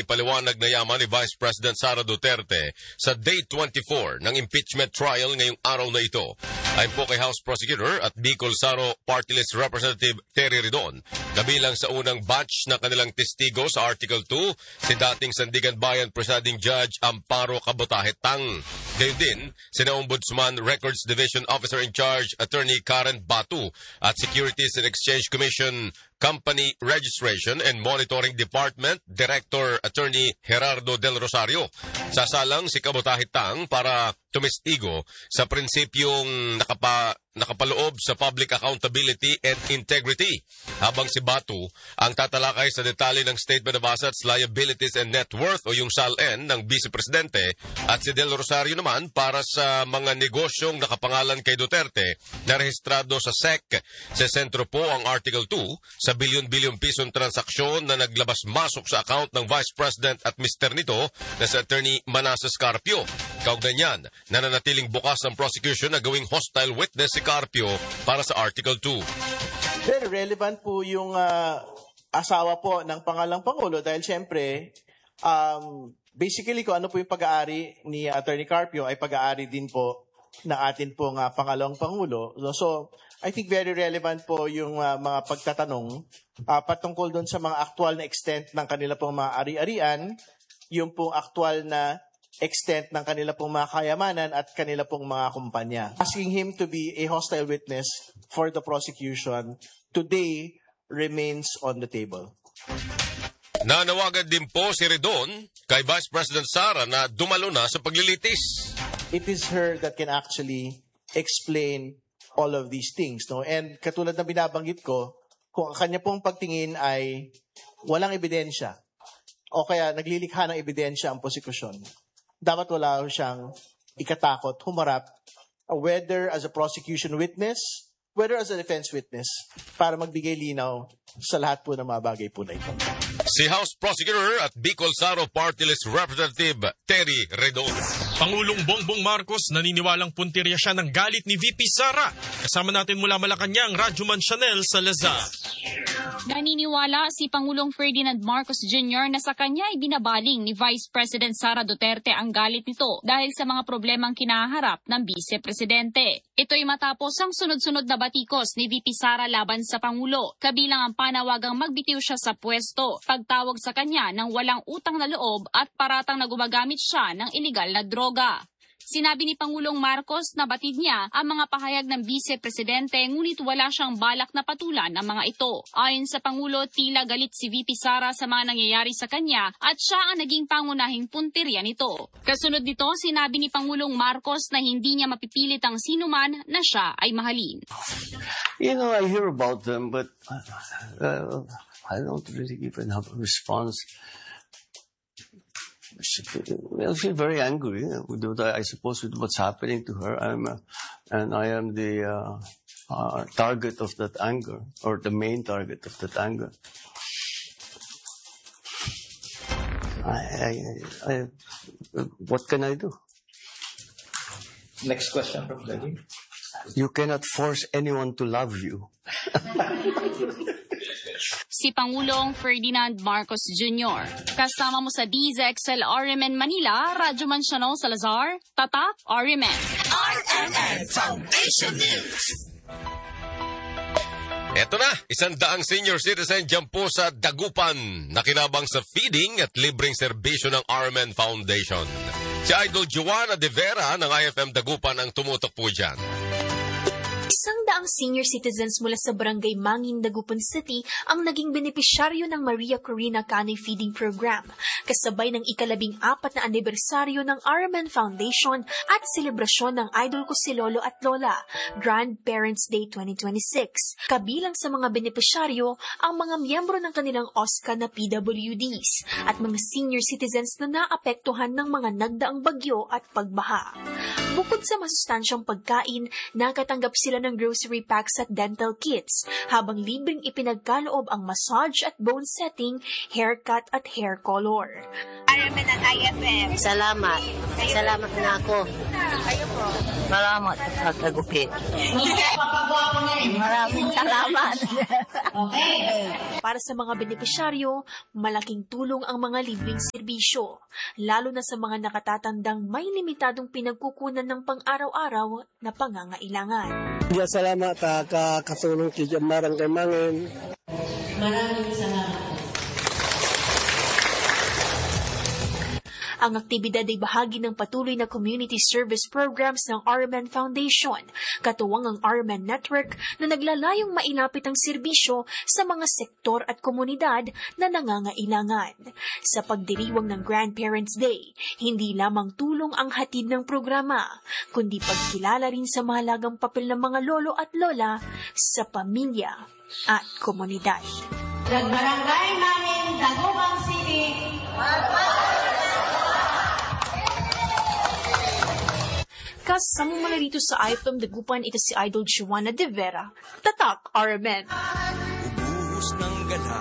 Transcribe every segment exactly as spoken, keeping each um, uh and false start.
ipaliwanag na yaman ni Vice President Sara Duterte sa Day twenty-four ng impeachment trial ngayong araw na ito. Ayon po kay House Prosecutor at Bicol Saro Party List Representative Terry Ridon, kabilang sa unang batch na kanilang testigo sa Article two, si dating Sandigan Bayan Presiding Judge Amparo Cabotahitang. Gayon din, sina Ombudsman Records Division Officer in Charge Attorney Karen Batu at Securities and Exchange Commission Company Registration and Monitoring Department Director Attorney Gerardo Del Rosario. Sasalang si Cabotahitang para tumistigo sa prinsipyong nakapa, nakapaloob sa public accountability and integrity, habang si Batu ang tatalakay sa detalye ng Statement of Assets, Liabilities and Net Worth o yung S A L N ng Vice Presidente, at si Del Rosario naman para sa mga negosyong nakapangalan kay Duterte na rehistrado sa S E C. Sa sentro po ang Article two sa bilyon-bilyong pisong transaksyon na naglabas-masok sa account ng Vice President at mister nito na si Attorney Manasseh Carpio. Kaugnay niyan, nananatiling bukas ang prosecution na gawing hostile witness si Carpio para sa Article two. Very relevant po yung uh, asawa po ng pangalang Pangulo dahil siyempre, um, basically kung ano po yung pag-aari ni Attorney Carpio ay pag-aari din po ng atin pong uh, pangalawang Pangulo. So, I think very relevant po yung uh, mga pagtatanong uh, patungkol doon sa mga actual na extent ng kanila pong mga ari-arian, yung pong actual na extent ng kanila pong mga kayamanan at kanila pong mga kumpanya. Asking him to be a hostile witness for the prosecution today remains on the table. Nanawagan din po si Ridon kay Vice President Sara na dumalo na sa paglilitis. It is her that can actually explain all of these things, no? And katulad ng binabanggit ko, kung ang kanya pong pagtingin ay walang ebidensya o kaya naglilikha ng ebidensya ang prosecution, dapat wala siyang ikatakot, humarap, whether as a prosecution witness, whether as a defense witness, para magbigay linaw sa lahat po ng mga bagay po na ito. Si House Prosecutor at Bicol Saro Party List Representative Terry Redon. Pangulong Bongbong Marcos naniniwalang puntirya siya ng galit ni V P Sara. Kasama natin mula Malacanang, Rajuman Chanel Salazar. Naniniwala si Pangulong Ferdinand Marcos Junior na sa kanya ay binabaling ni Vice President Sara Duterte ang galit nito dahil sa mga problemang kinaharap ng Vice Presidente. Ito'y matapos ang sunod-sunod na batikos ni V P Sara laban sa Pangulo, kabilang ang panawagang magbitiw siya sa pwesto, pagtawag sa kanya ng walang utang na loob at paratang na gumagamit siya ng iligal na droga. Sinabi ni Pangulong Marcos na batid niya ang mga pahayag ng Vice Presidente ngunit wala siyang balak na patulan ang mga ito. Ayon sa Pangulo, tila galit si V P Sara sa mga nangyayari sa kanya at siya ang naging pangunahing puntirya nito. Kasunod nito, sinabi ni Pangulong Marcos na hindi niya mapipilit ang sinuman na siya ay mahalin. You know, I hear about them, but uh, I don't really even have a response. I feel very angry with what I suppose with what's happening to her. I'm, uh, and I am the uh, uh, target of that anger, or the main target of that anger. I, I, I, what can I do? Next question from Daddy. You cannot force anyone to love you. Si Pangulong Ferdinand Marcos Junior Kasama mo sa D Z X L R M N Manila, Rajuman Chanel Salazar, Tatak R M N. R M N Foundation News. Eto na, isang daang senior citizen dyan po sa Dagupan, nakinabang sa feeding at libreng serbisyo ng R M N Foundation. Si Idol Joanna De Vera ng I F M Dagupan ang tumutok po dyan. Isang daang senior citizens mula sa Barangay Mangin, Dagupan City ang naging benepisyaryo ng Maria Corina Canay Feeding Program, kasabay ng ikalabing apat na anibersaryo ng R M N Foundation at selebrasyon ng idol ko si Lolo at Lola, Grandparents Day twenty twenty-six. Kabilang sa mga benepisyaryo ang mga miyembro ng kanilang O S C A na P W Ds at mga senior citizens na naapektuhan ng mga nagdaang bagyo at pagbaha. Bukod sa masustansyang pagkain, nakatanggap sila ng grocery packs at dental kits, habang libreng ipinagkaloob ang massage at bone setting, haircut at hair color. R M N at I F M. Salamat. Salamat na ako. Kayo po. Salamat sa kagupit. Maraming salamat. Para sa mga benepisyaryo, malaking tulong ang mga libreng serbisyo, lalo na sa mga nakatatandang may limitadong pinagkukunan ng pang-araw-araw na pangangailangan. Diya salamat ta ka katulong kay Marang kay Mangin. Maraming salamat. Ang aktibidad ay bahagi ng patuloy na community service programs ng R M N Foundation, katuwang ang R M N Network na naglalayong mailapit ang serbisyo sa mga sektor at komunidad na nangangailangan. Sa pagdiriwang ng Grandparents' Day, hindi lamang tulong ang hatid ng programa, kundi pagkilala rin sa mahalagang papel ng mga lolo at lola sa pamilya at komunidad. Nagbarangay namin, Dagupan City. Kasama mula rito sa I F M Dagupan, ito si Idol Joanna De Vera, Tatak R M N. Ubuhos ng gala.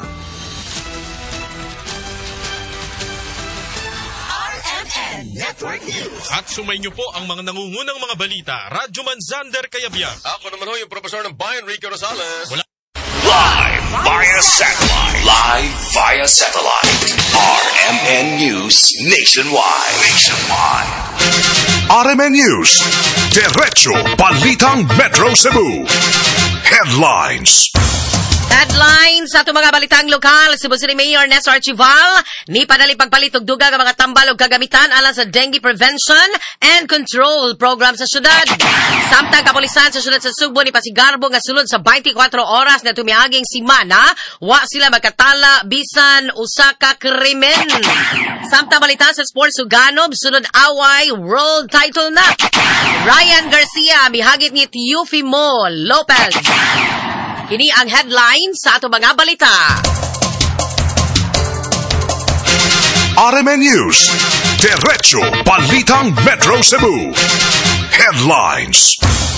R M N Network News. At sumayin niyo po ang mga nangungunang mga balita. Radyo Manzander Kayabyab. Ako naman ho yung profesor ng Bayan, Rico Rosales. Wala. Live via satellite. Live via satellite. R M N News Nationwide. Nationwide. R M N News. Diretso Balitang Metro Cebu. Headlines. Headlines sa itong mga balitang lokal. Cebu City Mayor Nes Archival ni padali pagpalitugduga ng mga tambal o kagamitan alang sa dengue prevention and control program sa syudad. Samtang kapulisan sa syudad sa Subo ni Pasigarbo nga sulod sa twenty-four oras na tumiaging simana, wa sila magkatala bisan usa ka krimen. Samtang balita sa sports Suganob, sunod away world title na. Ryan Garcia mihagit ni Teofimo Lopez. Kini ang headline sa ato mga balita. R M N News. Diretso Balitang Metro Cebu. Headlines.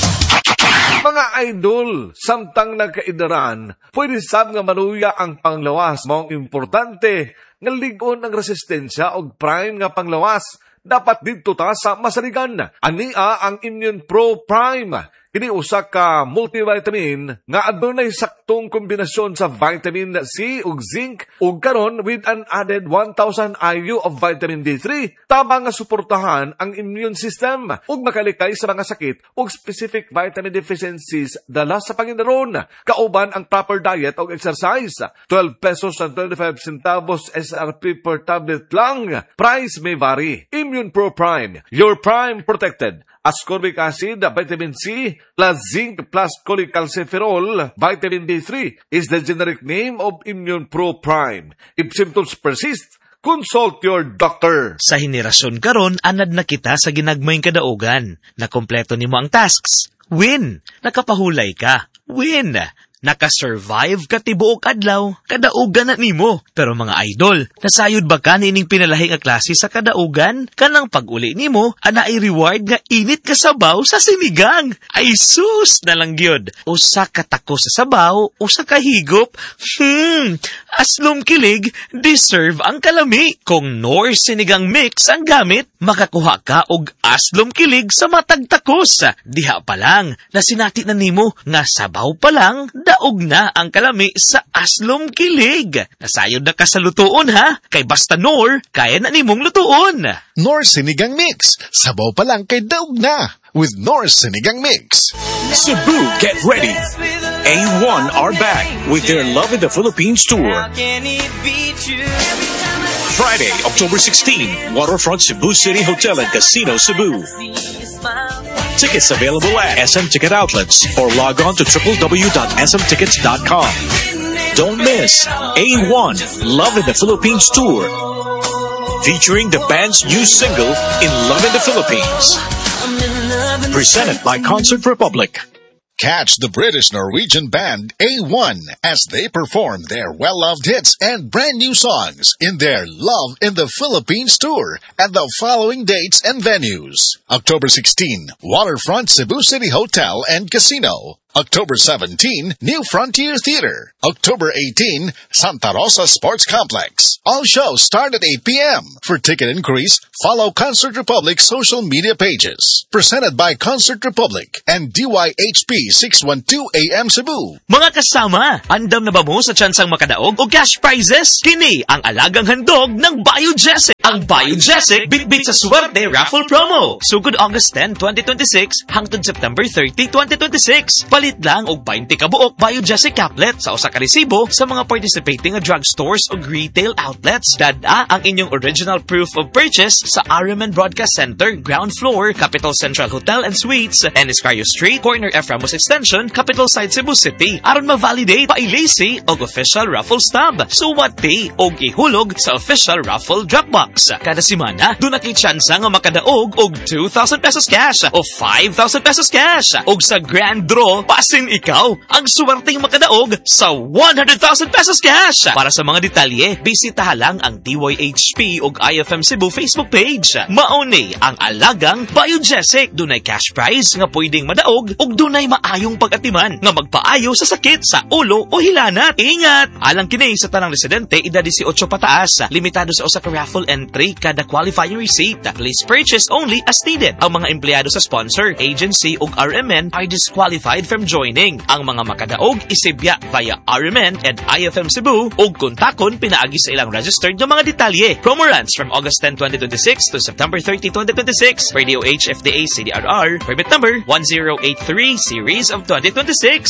Mga idol, samtang nagkaidaran, pwede sab nga maluya ang panglawas. Maong importante, nga ligon ang resistensya o prime nga panglawas. Dapat dito ta sa masaligan. Ania ang Immune Pro Prime. Kini usa ka multivitamin nga adunay saktong kombinasyon sa vitamin C ug zinc ug karon with an added one thousand I U of vitamin D three tabang nga suportahan ang immune system ug makalikay sa mga sakit ug specific vitamin deficiencies dala sa Panginoon. Kauban ang proper diet ug exercise. twelve pesos and twenty-five centavos S R P per tablet lang. Price may vary. Immune Pro Prime, your prime protected. Ascorbic acid, vitamin C, plus zinc, plus cholecalciferol, vitamin D three is the generic name of Immune Pro Prime. If symptoms persist, consult your doctor. Sa henerasyon karon, anad na kita sa ginagmayng kadaugan. Nakompleto nimo ang tasks. Win! Nakapahulay ka. Win! Nakasurvive ka tibuok adlaw, kadaugan na nimo. Pero mga idol, nasayod ba ka nining pinalahi nga klase sa kadaugan? Kanang pag-uli nimo, ana ay reward nga init ka sabaw sa sinigang. Ay sus na lang gyud. Usa ka tako sa sabaw, usa ka higop. Hmm, aslom kilig, deserve ang kalami. Kung Nor sinigang mix ang gamit, makakuha ka og aslom kilig sa matag takos. Diha pa lang, nasinati na nimo nga sabaw pa lang, daog na ang kalami sa aslom kilig. Nasayod na ka sa lutuon ha, kay basta Nor, kaya na nimong lutuon. Nor Sinigang Mix, sabaw pa lang kay daog na with Nor Sinigang Mix. Cebu, get ready. A one are back with their Love in the Philippines tour. Friday, October sixteenth, Waterfront Cebu City Hotel and Casino, Cebu. Tickets available at S M Ticket Outlets or log on to w w w dot s m tickets dot com. Don't miss A one Love in the Philippines Tour, featuring the band's new single, In Love in the Philippines. Presented by Concert Republic. Catch the British-Norwegian band A one as they perform their well-loved hits and brand new songs in their Love in the Philippines tour at the following dates and venues. October sixteenth, Waterfront Cebu City Hotel and Casino. October seventeenth, New Frontier Theater. October eighteenth, Santa Rosa Sports Complex. All shows start at eight p.m. For ticket inquiries, follow Concert Republic social media pages. Presented by Concert Republic and D Y H P six twelve A M Cebu. Mga kasama, andam na ba mo sa tsansang makadaog o cash prizes? Kini ang alagang handog ng Biogesic. Ang Biogesic bitbit sa swerte raffle promo. Sugod August tenth, twenty twenty-six hangtod September thirtieth, twenty twenty-six. Palit lang og twenty ka buok Biogesic caplet sa usa ka resibo sa mga participating drugstores o retail outlets. Dada ang inyong original proof of purchase sa R M N Broadcast Center, ground floor, Capital Central Hotel and Suites, Eniscario Street, corner F. Ramos Extension, Capital Side, Cebu City. Aron ma-validate pailisi og official raffle stub. Suwati og ihulog sa official raffle Dropbox. Kada semana, doon na kay tsansa nga makadaog og two thousand pesos cash o five thousand pesos cash. Og sa grand draw, pasin ikaw ang suwerteng makadaog sa one hundred thousand pesos cash. Para sa mga detalye, bisitaha lang ang D Y H P ug I F M Cebu Facebook page. Mauni ang alagang Biogesic. Dunay cash prize nga pwedeng madaog ug dunay maayong pag-atiman nga magpaayo sa sakit sa ulo o hilanat. Ingat! Alang kini sa tanang residente edad eighteen pataas. Limitado sa usa ka raffle entry kada qualifying receipt. Please purchase only as needed. Ang mga empleyado sa sponsor, agency ug R M N are disqualified from joining. Ang mga makadaog isibya via R M N and I F M Cebu ug kontakon pinaagi sa ilang registered nga mga detalye. Promo runs from August tenth, twenty twenty-six to September thirtieth, twenty twenty-six. Radio H F D A C D R R permit number one zero eight three series of twenty twenty-six.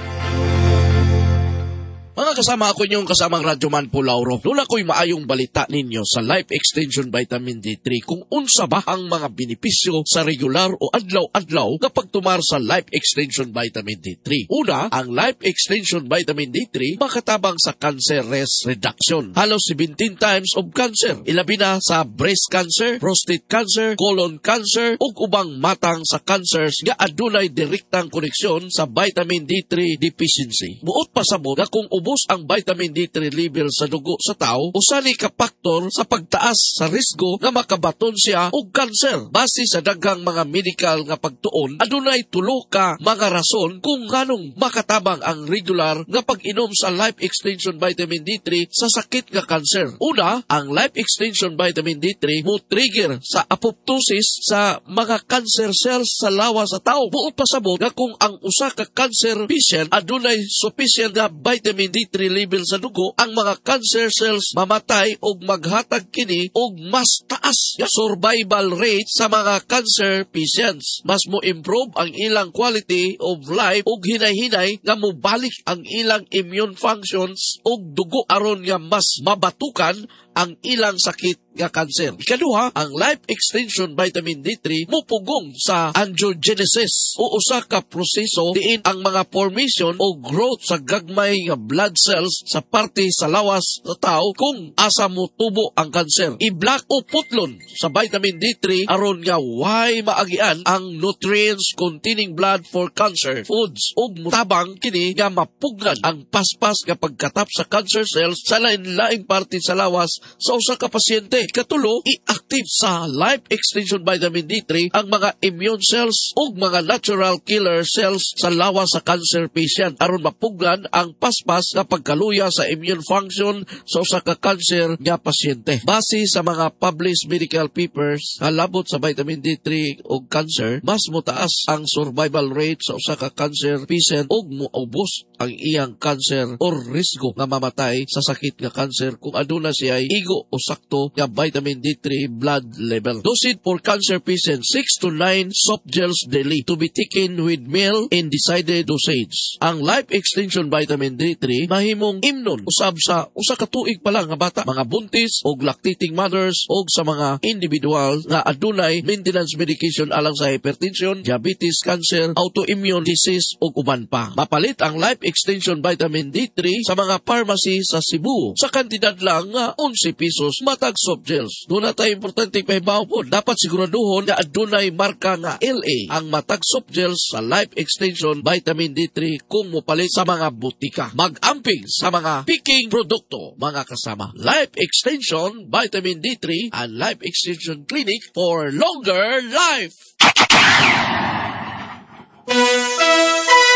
Mga kasama, ako inyong kasamang Radyoman po Lauro. Lula ko'y maayong balita ninyo sa Life Extension Vitamin D three kung unsa ba ang mga benepisyo sa regular o adlaw-adlaw kapag tumar sa Life Extension Vitamin D three. Una, ang Life Extension Vitamin D three makatabang sa cancer risk reduction. Halos seventeen times of cancer. Ilabi na sa breast cancer, prostate cancer, colon cancer, ug ubang matang sa cancers nga adunay direktang koneksyon sa vitamin D three deficiency. Buot pasabot nga kung ubos ang vitamin D three level sa dugo sa tao, usani ka faktor sa pagtaas sa risgo nga makabaton siya og kanser. Base sa daghang mga medical nga pagtuon, adunay tulo ka mga rason kung nganong makatabang ang regular nga pag-inom sa Life Extension Vitamin D three sa sakit nga kanser. Una, ang Life Extension Vitamin D three mo trigger sa apoptosis sa mga cancer cells sa lawa sa tao. Buot pasabot nga kung ang usa ka cancer patient adunay sufficient nga vitamin D three level sa dugo, ang mga cancer cells mamatay og maghatag kini og mas taas nga survival rate sa mga cancer patients. Mas mo improve ang ilang quality of life og hinay-hinay nga mobalik ang ilang immune functions og dugo aron nga mas mabatukan ang ilang sakit nga kanser. Ikaduha, ang Life Extension Vitamin D three mupugong sa angiogenesis o usa ka proseso diin ang mga formation o growth sa gagmay nga blood cells sa parte sa lawas sa tao kung asa mo tubo ang kanser. I-block o putlon sa vitamin D three aron nga way maagian ang nutrients containing blood for cancer foods ug mutabang kini nga mapugnan ang paspas nga pagkatap sa cancer cells sa lain-laing parte sa lawas sa usa ka pasyente. Katulo, i-active sa Life Extension Vitamin D three ang mga immune cells ug mga natural killer cells sa lawa sa cancer patient aron mapugnan ang paspas nga pagkaluya sa immune function sa usa ka cancer nga pasyente. Base sa mga published medical papers halabot sa vitamin D three ug cancer, mas motaas ang survival rate sa usa ka cancer patient ug moubos ang iyang cancer or risgo nga mamatay sa sakit nga cancer kung aduna siya igo o sakto nga vitamin D three blood level. Dosage for cancer patients six to nine soft gels daily to be taken with meal in decided dosage. Ang Life Extension Vitamin D three mahimong imnon usab sa usa ka tuig pa lang nga bata, mga buntis og lactating mothers og sa mga individual nga adunay maintenance medication alang sa hypertension, diabetes, cancer, autoimmune disease ug uban pa. Mapalit ang Life Extension Vitamin D three sa mga pharmacy sa Cebu sa kantidad lang nga eleven pesos matag soft gels. Doon na tayo importante pahibaw po. Dapat siguraduhon na adunay marka nga L A ang matag soft gels sa Life Extension Vitamin D three kung mopalit sa mga butika. Mag-amping sa mga picking produkto, mga kasama. Life Extension Vitamin D three and Life Extension Clinic for longer life.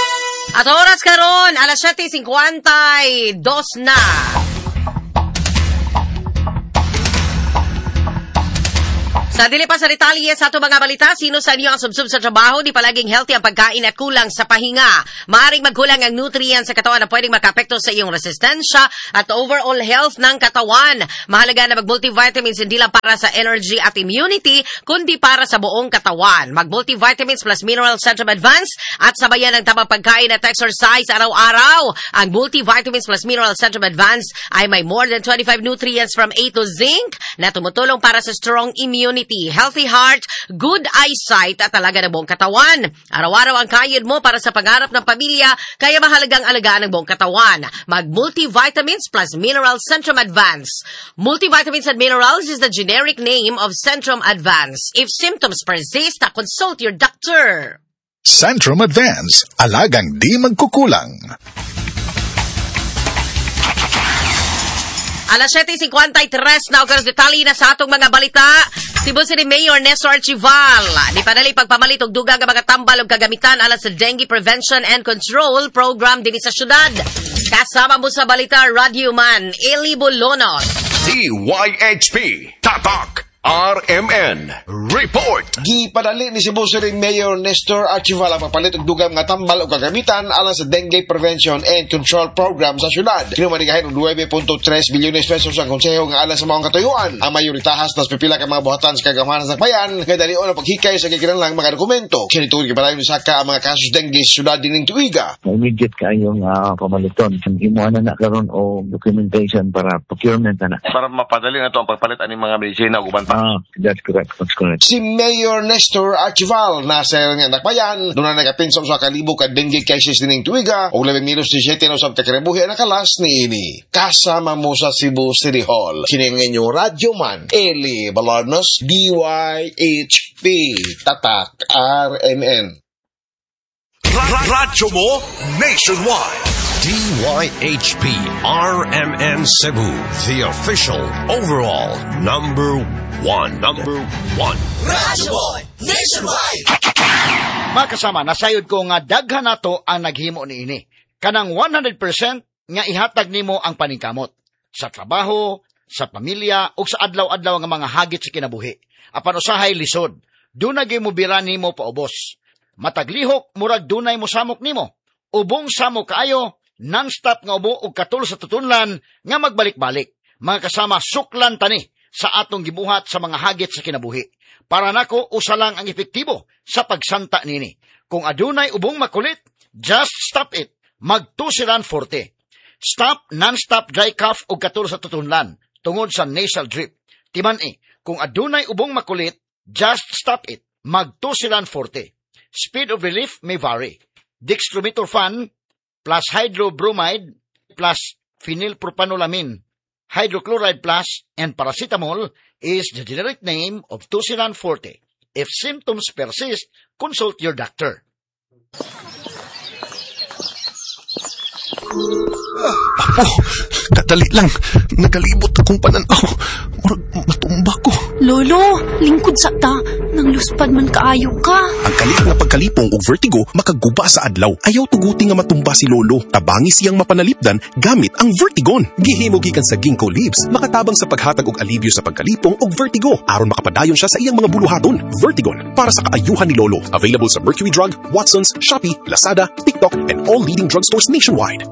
At oras karon, alas siyete singkwenta y dos na. Sa dili pa sa detalye sa ato mga balita, sino sa inyo ang subsub sa trabaho, di palaging healthy ang pagkain at kulang sa pahinga. Maaring magkulang ang nutrients sa katawan na pwedeng makapekto sa iyong resistensya at overall health ng katawan. Mahalaga na mag-multivitamins hindi lang para sa energy at immunity, kundi para sa buong katawan. Mag-multivitamins plus mineral Centrum Advance at sabayan ng tamang pagkain at exercise araw-araw. Ang multivitamins plus mineral Centrum Advance ay may more than twenty-five nutrients from A to zinc na tumutulong para sa strong immunity, healthy heart, good eyesight at talaga ng buong katawan. Araw-araw ang kayod mo para sa pangarap ng pamilya, kaya mahalagang alagaan ng buong katawan. Mag-multivitamins plus mineral Centrum Advance. Multivitamins and minerals is the generic name of Centrum Advance. If symptoms persist, consult your doctor. Centrum Advance, alagang di magkukulang. Alas siyete singkwenta y tres na oras detalye na sa atong mga balita. Cebu City Mayor Nestor Archival ni padali pagpamalit og dugang nga mga tambal og kagamitan alang sa Dengue Prevention and Control Program dinhi sa syudad. Kasama mo sa balita Radio Man Eli Bolonos. D Y H P Tatak R M N Report. Gipadali ni Cebu City Mayor Nestor Archival ang papalit og dugang nga tambal o kagamitan alang sa Dengue Prevention and Control Program sa syudad. Kinumanigahin og nine point three bilyones pesos ang konseho nga alang sa mga katuyuan. Ang mayoritahas nas pipila ka mga buhatan sa kagamanan sa bayan nga dalion ang paghikay sa gikinahanglang mga dokumento. Kinituod gipadayon ni Saka ang mga kasos dengue sa syudad dining tuiga. Immediate kayong uh, pamaliton. Imo na na karon o documentation para procurement na. Para mapadali na to ang pagpalit ani mga medisina ug uban. Ah, that's correct. That's correct. Si Mayor Nestor Archival na sa nga nakbayan, doon na nagapinsom sa kalibo ka dengue cases dining tuiga o labing minus disiyete na usab ka karibuhi na kalas ni ini. Kasama mo sa Cebu City Hall. Sining inyo Radio Man, Eli Balarnos, D Y H P, Tatak, R M N. Radyo mo Nationwide. D Y H P R M N Cebu, the official overall number one. Number one. Radyo Boy Nationwide. Mga kasama, nasayod ko nga daghan nato ang naghimo ni ini. Kanang one hundred percent nga ihatag nimo ang paningkamot. Sa trabaho, sa pamilya, o sa adlaw-adlaw nga mga hagit sa kinabuhi. Apan usahay lisod, dunay mo bira nimo paubos. Mataglihok, murag dunay mo samok nimo. Ubong samok kaayo, non-stop nga ubo og katul sa tutunlan nga magbalik-balik. Mga kasama, suklan tani sa atong gibuhat sa mga hagit sa kinabuhi. Para nako, usa lang ang epektibo sa pagsanta nini. Kung adunay ubong makulit, just stop it. Magtusiran forte. Stop non-stop dry cough og katul sa tutunlan tungod sa nasal drip. Timan eh, kung adunay ubong makulit, just stop it. Magtusiran forte. Speed of relief may vary. Dextromethorphan plus hydrobromide plus phenylpropanolamin, hydrochloride plus, and paracetamol is the generic name of Tusilan Forte. If symptoms persist, consult your doctor. Apo, kadali lang. Nagalibot akong pananaw. Murag matumba ko. Lolo, lingkod sa ta. Nang luspad man kaayo ka. Ang kalit nga pagkalipong o vertigo makaguba sa adlaw. Ayaw tuguti nga matumba si Lolo. Tabangi siyang mapanalipdan gamit ang Vertigon. Gihimugikan sa ginkgo leaves. Makatabang sa paghatag og alibyo sa pagkalipong og vertigo. Aron makapadayon siya sa iyang mga buluhaton. Vertigon, para sa kaayuhan ni Lolo. Available sa Mercury Drug, Watsons, Shopee, Lazada, TikTok, and all leading drugstores nationwide.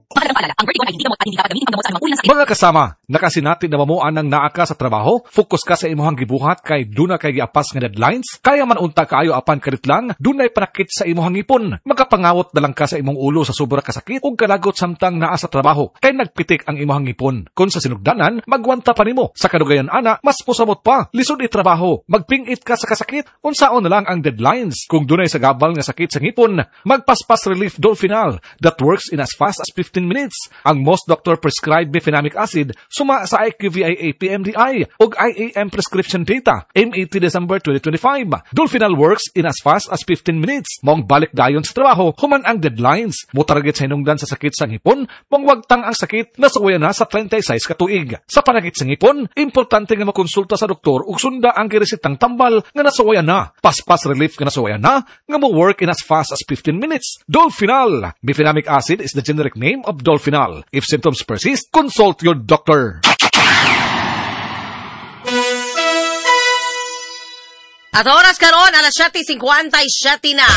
Mga kasama, nakasinatin na mamuan ng naa ka sa trabaho, focus ka sa imuhang gibuhat kay duna kay giapas nga deadlines, kaya man unta kaayo apan karit lang, dunay panakit sa imuhang ipon. Magapangawot na lang ka sa imong ulo sa sobra kasakit ug kalagot samtang naa sa trabaho, kay nagpitik ang imuhang ipon. Kung sa sinugdanan, magwanta pa nimo. Sa kadugayan ana, mas pusamot pa, lisod i trabaho, magpingit ka sa kasakit, unsaon na lang ang deadlines. Kung dunay sa gabal nga sakit sa ngipon, magpaspas relief dolphinal that works in as fast as fifteen minutes. Ang most doctor prescribed mefenamic acid suma sa I Q V I A P M D I ug I A M prescription data M eighteen December twenty twenty-five. Dolphinal works in as fast as fifteen minutes. Mong balik dayon sa trabaho human ang deadlines. Mo target sa hinungdan sa sakit sa ngipon, mong wagtang ang sakit na suwaya na sa thirty-six ka tuig. Sa panakit sa ngipon, importante nga makonsulta sa doktor ug sunda ang giresitang tambal nga nasuwaya na. Paspas relief nga nasuwaya na nga mo work in as fast as fifteen minutes. Dolphinal. Bifenamic acid is the generic name of Dolphinal. If symptoms persist, consult your doctor. At oras karon alas siyete fifty-seven na.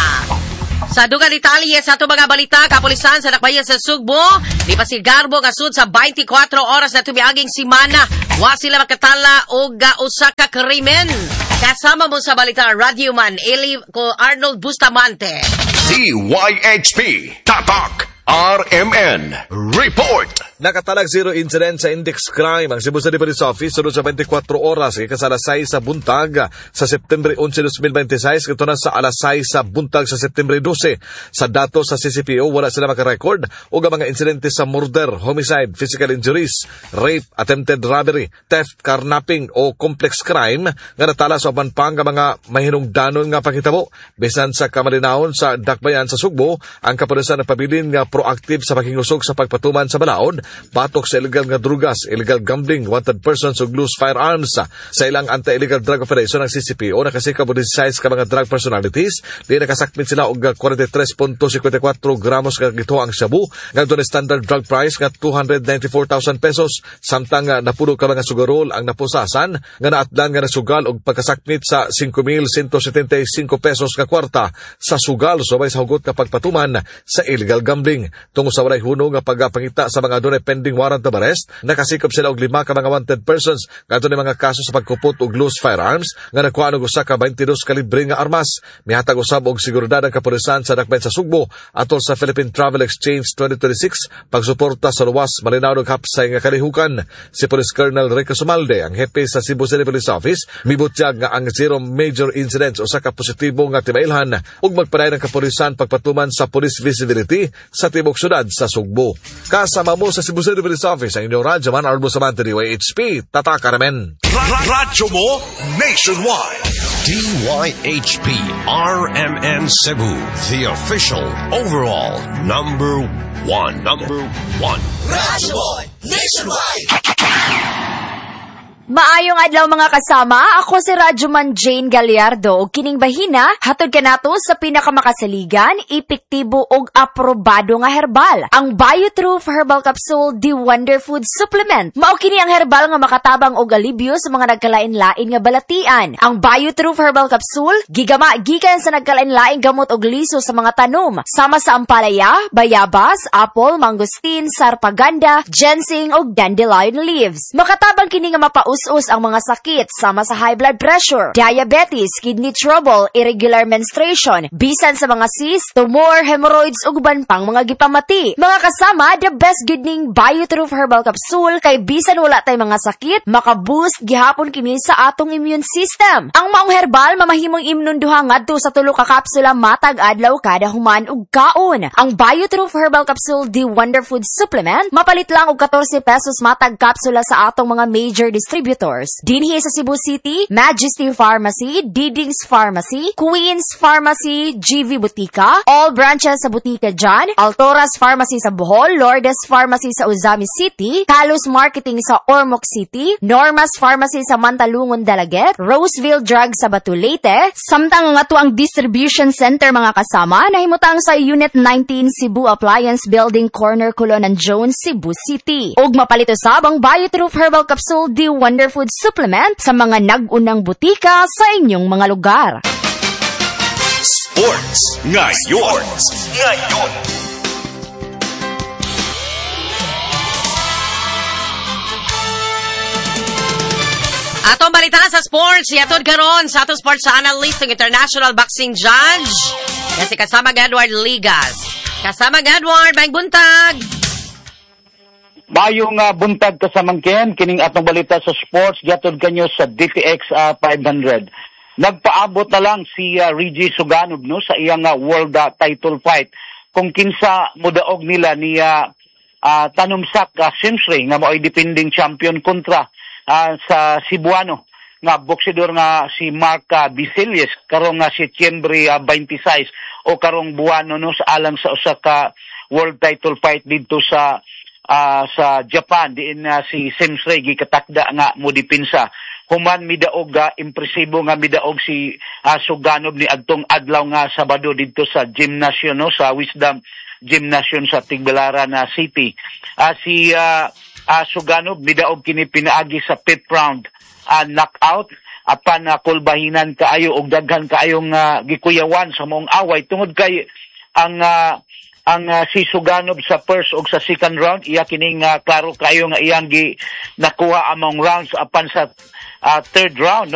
Sa dugang detalye sa ato mga balita, kapulisan sa Dakbayan sa Sugbo, di pa si Garbo gasud sa twenty-four oras na tumiaging simana. Wa sila makatala og usa ka krimen. Kasama mo sa balita, Radio Man, Eli ko Arnold Bustamante. D Y H P, Tatak, R M N, Report. Nakatalag zero incident sa index crime ang Cebu City Police Office sunod sa twenty-four oras kay kasalasay sa buntag sa September eleven, twenty twenty-six kito na sa alasay sa buntag sa September twelve. Sa datos sa C C P O wala sila makarecord og mga insidente sa murder, homicide, physical injuries, rape, attempted robbery, theft, carnapping o complex crime nga natala sa uban pa nga mga mahinungdanon nga panghitabo. Bisan sa kamalinawon sa Dakbayan sa Sugbo, ang kapulisan nagpabilin nga proactive sa paghingusog sa pagpatuman sa balaod, patok sa illegal nga drugas, illegal gambling, wanted persons ug loose firearms. Sa ilang anti-illegal drug operation ng C C P O nakasikab og sixteen ka mga drug personalities, di nakasakmit sila og forty-three point two four gramos ka gito ang shabu nga doon standard drug price nga two hundred ninety-four thousand pesos, samtang uh, napuno ka mga sugarol ang napusasan nga naatlan nga nasugal og pagkasakmit sa five thousand one hundred seventy-five pesos ka kwarta sa sugal subay sa hugot nga pagpatuman sa illegal gambling. Tungo sa walay huno nga pagpangita sa mga dunay pending warrant of arrest, nakasikop sila og lima ka mga wanted persons ngadto ni mga kaso sa pagkupot og loose firearms nga nakuha og usa ka twenty-two kalibre nga armas. Mihatag usab og seguridad ang kapulisan sa Dakbayan sa Sugbo atol sa Philippine Travel Exchange twenty twenty-six pagsuporta sa luwas malinaw ug hapsay nga kalihukan. Si Police Colonel Rico Sumalde, ang hepe sa Cebu City Police Office, mibutyag nga ang zero major incidents usa ka positibo nga timailhan ug magpadayon ang kapulisan pagpatuman sa police visibility sa tibok syudad sa Sugbo. Kasama mo sa Cebu City Police Office ang inyong radyo man Arnold Bustamante, D Y H P, Tatak Aramen. Radyo mo nationwide. D Y H P R M N Cebu, the official overall number one. Number one. Radyo Boy Nationwide. Maayong adlaw mga kasama, ako si Radyoman Jane Gallardo ug kining bahina hatod kanato sa pinakamakasaligan, epektibo ug aprobado nga herbal, ang Biotrue Herbal Capsule The Wonder Food Supplement. Mao kini ang herbal nga makatabang og alibyo sa mga nagkalain-lain nga balatian. Ang Biotrue Herbal Capsule gigama gikan sa nagkalain-laing gamot og liso sa mga tanom, sama sa ampalaya, bayabas, apple, mangosteen, sarpaganda, ginseng ug dandelion leaves. Makatabang kini nga mapa us ang mga sakit sama sa high blood pressure, diabetes, kidney trouble, irregular menstruation, bisan sa mga cyst, tumor, hemorrhoids ug uban pang mga gipamati. Mga kasama, the best good ning Biotrue Herbal Capsule kay bisan wala tay mga sakit, maka-boost gihapon kini sa atong immune system. Ang maong herbal mamahimong imnon duha ngadto sa tulo ka kapsula matag adlaw kada human ug kaon. Ang Biotrue Herbal Capsule The Wonder Food Supplement mapalit lang og fourteen pesos matag kapsula sa atong mga major distributors. Dinhi sa Cebu City, Majesty Pharmacy, Didings Pharmacy, Queens Pharmacy, G V Butika, all branches sa Butika John, Altoras Pharmacy sa Bohol, Lourdes Pharmacy sa Uzami City, Talos Marketing sa Ormoc City, Normas Pharmacy sa Mantalungon, Dalaget, Roseville Drug sa Batu Leyte, samtang nga to ang distribution center mga kasama, nahimutang sa Unit nineteen Cebu Appliance Building Corner Colonan Jones, Cebu City. Og mapalit usab ang Biotrue Herbal Capsule The Wonder Food Supplement sa mga nag-unang butika sa inyong mga lugar. Sports ngayon. Ngayon. Atong balita sa sports, yatod karon sa atong sports analyst ng international boxing judge. Kasi kasama Edward Ligas. Kasama Edward, maing buntag. Bayong uh, buntag kasamangkin, kining atong balita sa sports, gatod kanyo sa D T X uh, five hundred. Nagpaabot na lang si uh, Reggie Suganov no, sa iyang uh, world uh, title fight. Kung kinsa mudaog nila ni uh, uh, tanumsak uh, Simsray nga mo'y depending champion kontra uh, sa Cebuano nga boksidor nga si Mark uh, Bisilles karong nga si September uh, twenty-six o karong buwano no sa alang sa usa ka world title fight dito sa uh, sa Japan diin uh, si Simsray gikatakda nga mo dipinsa human midaog uh, impresibo nga midaog si uh, Suganob ni adtong adlaw nga Sabado dito sa Gymnasium no sa Wisdom Gymnasium sa Tigbilaran na uh, City. Uh, si uh, uh, Suganob midaog kini pinaagi sa fifth round uh, knockout apan uh, kulbahinan kaayo og daghan kaayong uh, gikuyawan sa moong away tungod kay ang uh, ang uh, si Suganob sa first ug sa second round iya kining uh, klaro kayo nga iyang gi nakuha among rounds apan sa uh, third round